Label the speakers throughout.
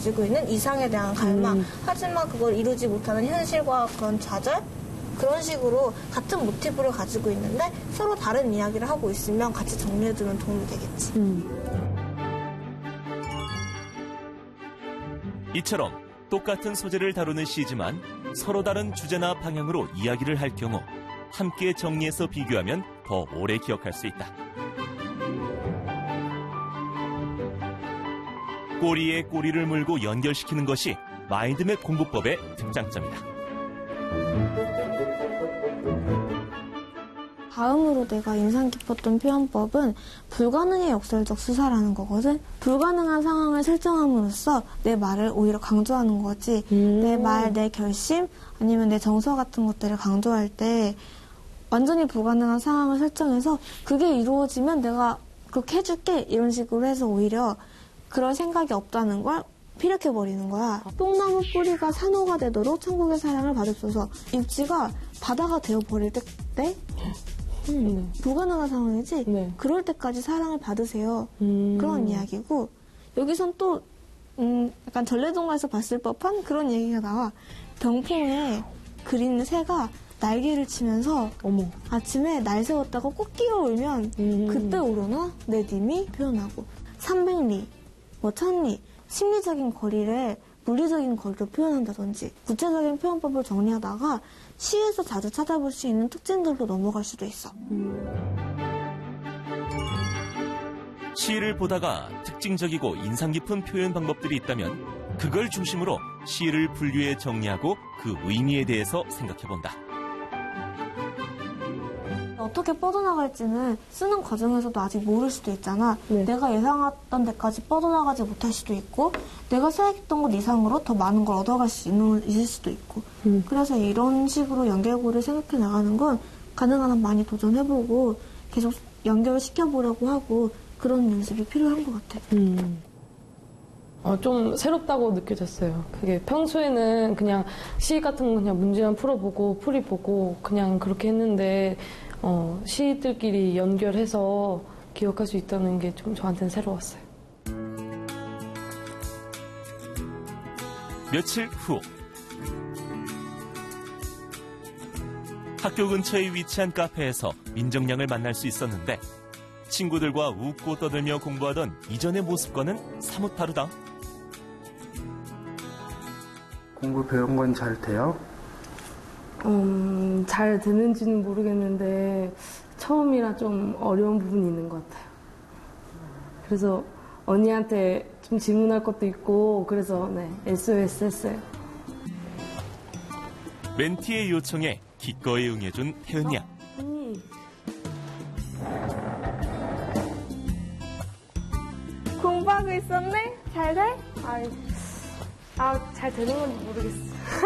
Speaker 1: 가지고 있는 이상에 대한 갈망, 하지만 그걸 이루지 못하는 현실과 그런 좌절? 그런 식으로 같은 모티브를 가지고 있는데 서로 다른 이야기를 하고 있으면 같이 정리해두면 도움이 되겠지.
Speaker 2: 이처럼 똑같은 소재를 다루는 시지만 서로 다른 주제나 방향으로 이야기를 할 경우 함께 정리해서 비교하면 더 오래 기억할 수 있다. 꼬리에 꼬리를 물고 연결시키는 것이 마인드맵 공부법의 특장점이다.
Speaker 1: 다음으로 내가 인상 깊었던 표현법은 불가능의 역설적 수사라는 거거든. 불가능한 상황을 설정함으로써 내 말을 오히려 강조하는 거지. 내 말, 내 결심, 아니면 내 정서 같은 것들을 강조할 때 완전히 불가능한 상황을 설정해서 그게 이루어지면 내가 그렇게 해줄게 이런 식으로 해서 오히려 그럴 생각이 없다는 걸 피력해버리는 거야. 뽕나무 뿌리가 산호가 되도록 천국의 사랑을 받읍소서. 입지가 바다가 되어버릴 때 불가능한 상황이지? 네. 그럴 때까지 사랑을 받으세요. 그런 이야기고, 여기선 또 약간 전래동화에서 봤을 법한 그런 얘기가 나와. 병풍에 그린 새가 날개를 치면서 아침에 날 세웠다가 꽃기가 울면 그때 오르나 내 님이 표현하고, 300리, 뭐 1000리, 심리적인 거리를 물리적인 거리로 표현한다든지 구체적인 표현법을 정리하다가 시에서 자주 찾아볼 수 있는 특징들로 넘어갈 수도 있어.
Speaker 2: 시를 보다가 특징적이고 인상 깊은 표현 방법들이 있다면 그걸 중심으로 시를 분류해 정리하고 그 의미에 대해서 생각해본다.
Speaker 1: 어떻게 뻗어나갈지는 쓰는 과정에서도 아직 모를 수도 있잖아. 네. 내가 예상했던 데까지 뻗어나가지 못할 수도 있고 내가 생각했던 것 이상으로 더 많은 걸 얻어갈 수 있을 수도 있고 그래서 이런 식으로 연결고를 생각해 나가는 건 가능한 한 많이 도전해보고 계속 연결시켜보려고 하고 그런 연습이 필요한 것 같아.
Speaker 3: 좀 새롭다고 느껴졌어요. 그게 평소에는 그냥 시 같은 거 그냥 문제만 풀어보고 풀이 보고 그냥 그렇게 했는데 시들끼리 연결해서 기억할 수 있다는 게 좀 저한테는 새로웠어요.
Speaker 2: 며칠 후 학교 근처에 위치한 카페에서 민정양을 만날 수 있었는데 친구들과 웃고 떠들며 공부하던 이전의 모습과는 사뭇 다르다.
Speaker 4: 공부 배운 건 잘 돼요?
Speaker 3: 잘 되는지는 모르겠는데 처음이라 좀 어려운 부분이 있는 것 같아요. 그래서 언니한테 좀 질문할 것도 있고 그래서 SOS 했어요.
Speaker 2: 멘티의 요청에 기꺼이 응해준 태은이 양.
Speaker 1: 공부하고 있었네? 잘 돼?
Speaker 3: 잘 되는 건지 모르겠어.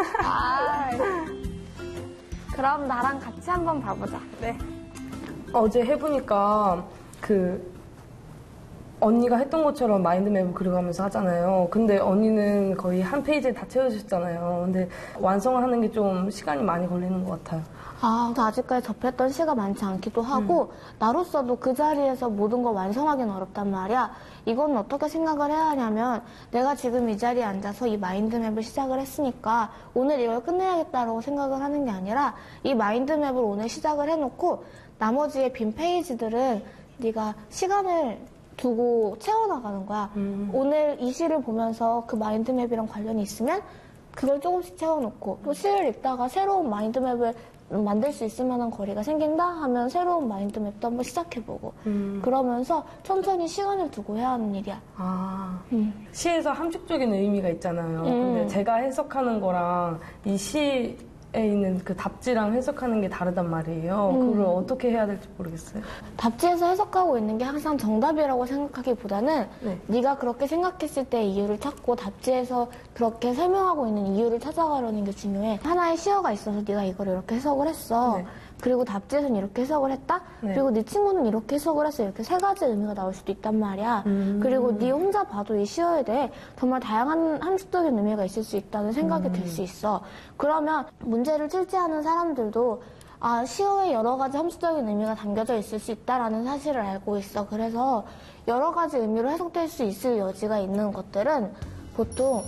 Speaker 1: 그럼 나랑 같이 한번 봐보자.
Speaker 3: 네. 어제 해보니까 언니가 했던 것처럼 마인드맵을 그려가면서 하잖아요. 근데 언니는 거의 한 페이지에 다 채워주셨잖아요. 근데 완성하는 게 좀 시간이 많이 걸리는 것 같아요.
Speaker 1: 아직까지 접했던 시가 많지 않기도 하고 나로서도 그 자리에서 모든 걸 완성하기는 어렵단 말이야. 이건 어떻게 생각을 해야 하냐면 내가 지금 이 자리에 앉아서 이 마인드맵을 시작을 했으니까 오늘 이걸 끝내야겠다라고 생각을 하는 게 아니라 이 마인드맵을 오늘 시작을 해놓고 나머지의 빈 페이지들은 네가 시간을 두고 채워나가는 거야. 오늘 이 시를 보면서 그 마인드맵이랑 관련이 있으면 그걸 조금씩 채워놓고 또 시를 읽다가 새로운 마인드맵을 만들 수 있을 만한 거리가 생긴다 하면 새로운 마인드맵도 한번 시작해보고 그러면서 천천히 시간을 두고 해야 하는 일이야.
Speaker 3: 시에서 함축적인 의미가 있잖아요. 근데 제가 해석하는 거랑 이 시에 있는 그 답지랑 해석하는 게 다르단 말이에요. 그걸 어떻게 해야 될지 모르겠어요.
Speaker 1: 답지에서 해석하고 있는 게 항상 정답이라고 생각하기보다는 네가 그렇게 생각했을 때 이유를 찾고 답지에서 그렇게 설명하고 있는 이유를 찾아가려는 게 중요해. 하나의 시어가 있어서 네가 이걸 이렇게 해석을 했어. 그리고 답지에서는 이렇게 해석을 했다? 그리고 네 친구는 이렇게 해석을 했어. 이렇게 세 가지 의미가 나올 수도 있단 말이야. 그리고 네 혼자 봐도 이 시어에 대해 정말 다양한 함축적인 의미가 있을 수 있다는 생각이 들 수 있어. 그러면 문제를 출제하는 사람들도 시어에 여러 가지 함축적인 의미가 담겨져 있을 수 있다는 사실을 알고 있어. 그래서 여러 가지 의미로 해석될 수 있을 여지가 있는 것들은 보통